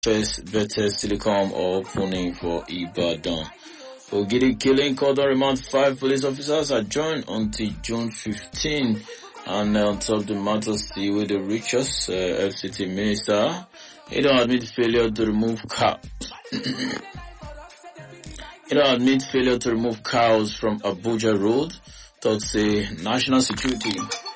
First Better Silicon or opening for Ibadan. Ogidi killing cordon remand 5 police officers are joined until June 15. And on top of the matter, still with the richest FCT minister, he don't admit failure to remove cows. He don't admit failure to remove cows from Abuja Road. Thought say national security.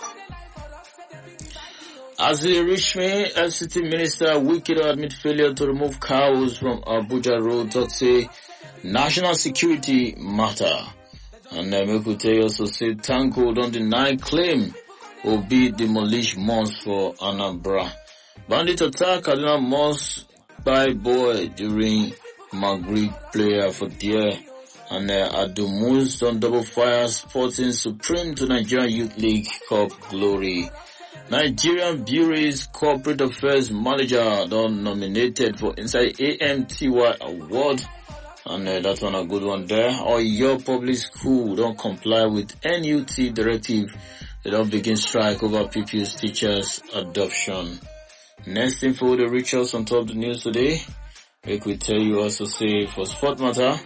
As the Richmond FCT minister, Wike don't admit failure to remove cows from Abuja Road. Thought say national security matter. And Mekute also said Tanko don't deny claim will be demolished mosque for Anambra. Bandit attack Kaduna Mosque by boy during Maghrib prayer for deer. And Adumus on double fire sporting supreme to Nigerian Youth League Cup glory. Nigerian Breweries Corporate Affairs Manager done nominated for inside AMTY Award. And that one a good one there. Or your public school don't comply with NUT directive. They don't begin strike over pupils teachers adoption. Next info the rituals on top of the news today. We could tell you also say for sport matter,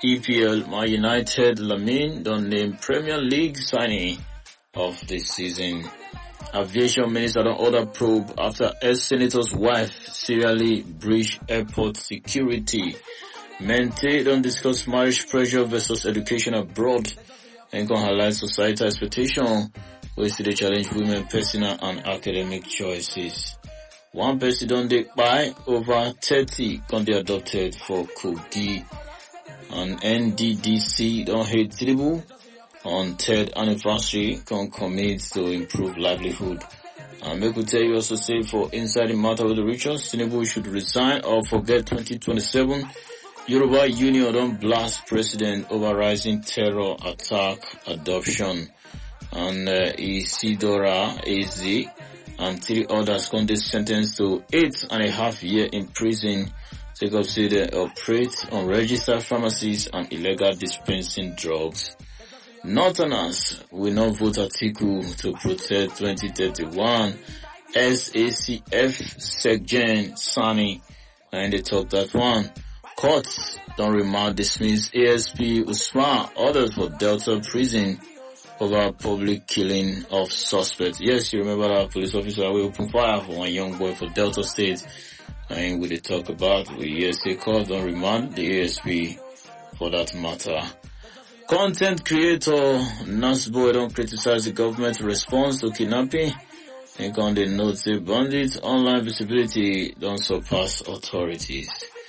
EPL Man United Lamine don't name Premier League signing of this season. Aviation Minister don't order probe after ex-senator's wife serially breached airport security. Mente don't discuss marriage pressure versus education abroad and can highlight societal expectation where they challenge women personal and academic choices. One person don't take by over 30 can be adopted for Kogi. And NDDC don't hate Tinubu on 3rd anniversary can commit to improve livelihood. And we could tell you also say for inside the matter with the rituals, Tinubu should resign or forget 2027. Yoruba Union don't blast president over rising terror attack adoption. And Isidora AZ and 3 others can be sentenced to 8.5 years in prison. Take up say they operate unregistered pharmacies and illegal dispensing drugs. Northerners will not vote article to protect 2031 SACF Secgen Sani. And they talk that one. Courts don't remand dismiss ASP Usman orders for Delta prison over public killing of suspects. Yes, you remember that police officer will open fire for one young boy for Delta State. And we talk about we say court don't remand the ASP for that matter. Content creator Nasboy don't criticize the government's response to kidnapping. And on the note say bandits online visibility don't surpass authorities.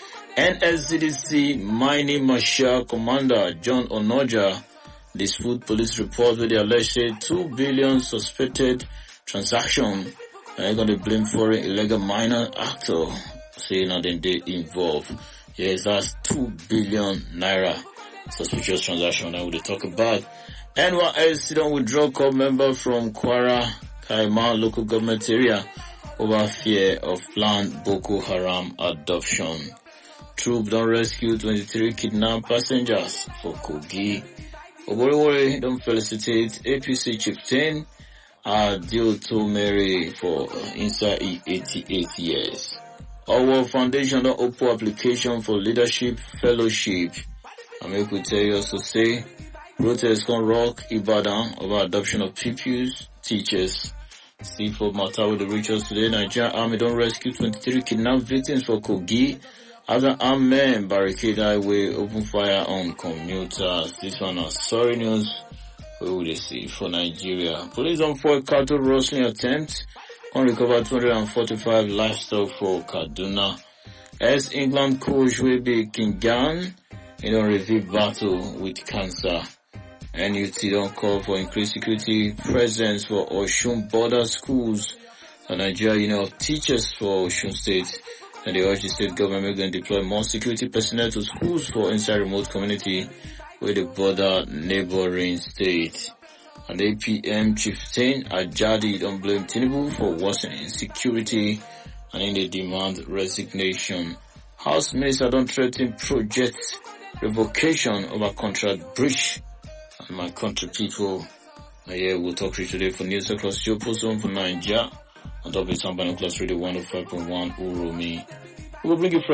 NSCDC Mining Marshal Commander John Onoja dispute police report with the alleged 2 billion suspected transaction. And going to blame foreign illegal miner actor saying that they involved. Yes, that's 2 billion naira suspicious transaction that we talk about. NYSC don't withdraw corps member from Kwara Kaima local government area over fear of planned Boko Haram adoption. Troop don't rescue 23 kidnapped passengers for Kogi. Oborewore don't felicitate APC chieftain Adioto Mary for inside 88 years. Our foundation don't open application for leadership fellowship. And we could tell you also say protests can rock Ibadan over adoption of pupils, teachers. See for matter with the rituals today. Nigerian Army don't rescue 23 kidnapped victims for Kogi. Other armed men barricade highway, open fire on commuters. This one is sorry news. Where would they see for Nigeria? Police on 4 cattle rustling attempt. Can recover 245 livestock for Kaduna. As England coach will be Kingan in a review battle with cancer. NUT don't call for increased security presence for Osun border schools. The Nigeria Union of Teachers for Osun State. And they urge the state government to deploy more security personnel to schools for inside remote community with the border neighboring state. And APM chieftain Ajadi don't blame Tinubu for worsening insecurity and in the demand resignation. House Minister don't threaten project revocation over contract breach. And my country people, here we'll talk to you today for news across your post zone for Nigeria. On top of Sambano Class Radio 105.1 Uromi. We'll bring you